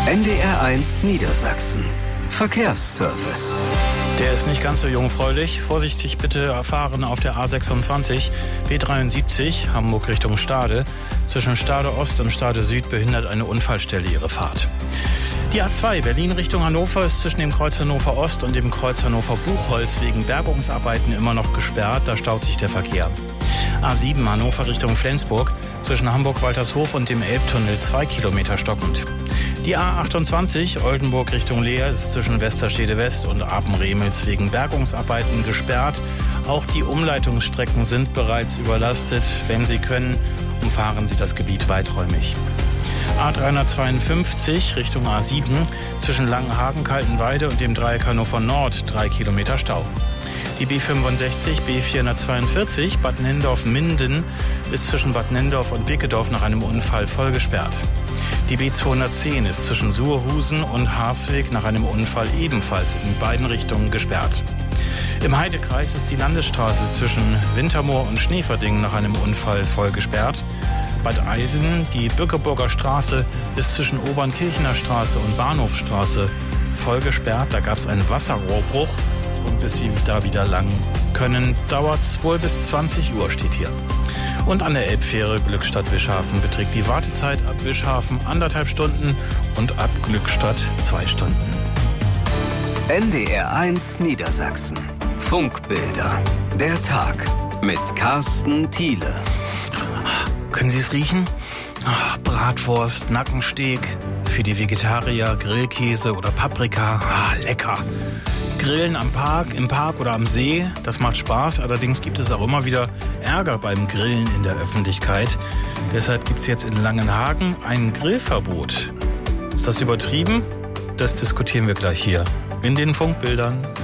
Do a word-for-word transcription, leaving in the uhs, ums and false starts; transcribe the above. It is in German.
N D R eins Niedersachsen. Verkehrsservice. Der ist nicht ganz so jungfräulich. Vorsichtig bitte fahren auf der A sechsundzwanzig, B dreiundsiebzig, Hamburg Richtung Stade. Zwischen Stade Ost und Stade Süd behindert eine Unfallstelle ihre Fahrt. Die A zwei Berlin Richtung Hannover ist zwischen dem Kreuz Hannover Ost und dem Kreuz Hannover Buchholz wegen Bergungsarbeiten immer noch gesperrt. Da staut sich der Verkehr. A sieben Hannover Richtung Flensburg, zwischen Hamburg-Waltershof und dem Elbtunnel zwei Kilometer stockend. Die A achtundzwanzig Oldenburg Richtung Leer ist zwischen Westerstede West und Apen-Remels wegen Bergungsarbeiten gesperrt. Auch die Umleitungsstrecken sind bereits überlastet. Wenn Sie können, umfahren Sie das Gebiet weiträumig. A dreihundertzweiundfünfzig Richtung A sieben, zwischen Langenhagen, Kaltenweide und dem Dreieck Hannover Nord drei Kilometer Stau. Die B fünfundsechzig, B vierhundertzweiundvierzig, Bad Nendorf-Minden ist zwischen Bad Nendorf und Bickedorf nach einem Unfall voll gesperrt. Die B zweihundertzehn ist zwischen Suhrhusen und Harsweg nach einem Unfall ebenfalls in beiden Richtungen gesperrt. Im Heidekreis ist die Landesstraße zwischen Wintermoor und Schneeverding nach einem Unfall voll gesperrt. Bad Eilsen, die Bückeburger Straße, ist zwischen Obernkirchener Straße und Bahnhofstraße voll gesperrt. Da gab es einen Wasserrohrbruch. Und bis Sie da wieder lang können, dauert es wohl bis zwanzig Uhr, steht hier. Und an der Elbfähre Glückstadt-Wischhafen beträgt die Wartezeit ab Wischhafen anderthalb Stunden und ab Glückstadt zwei Stunden. N D R eins Niedersachsen. Funkbilder. Der Tag mit Carsten Thiele. Können Sie es riechen? Ah, Bratwurst, Nackensteak, für die Vegetarier Grillkäse oder Paprika. Ah, lecker. Grillen am Park, im Park oder am See, das macht Spaß. Allerdings gibt es auch immer wieder Ärger beim Grillen in der Öffentlichkeit. Deshalb gibt es jetzt in Langenhagen ein Grillverbot. Ist das übertrieben? Das diskutieren wir gleich hier in den Funkbildern.